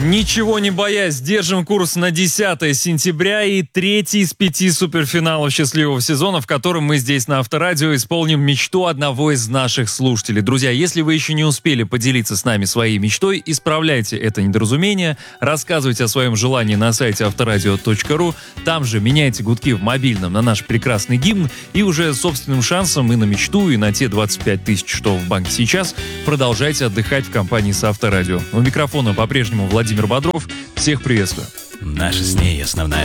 Ничего не боясь, держим курс на 10 сентября и третий из 5 суперфиналов счастливого сезона, в котором мы здесь на Авторадио исполним мечту одного из наших слушателей. Друзья, если вы еще не успели поделиться с нами своей мечтой, исправляйте это недоразумение, рассказывайте о своем желании на сайте авторадио.ру, там же меняйте гудки в мобильном на наш прекрасный гимн, и уже собственным шансом и на мечту, и на те 25 тысяч, что в банке сейчас, продолжайте отдыхать в компании с Авторадио. У микрофона по-прежнему Владимир Бодров. Всех приветствую. Наша с ней основная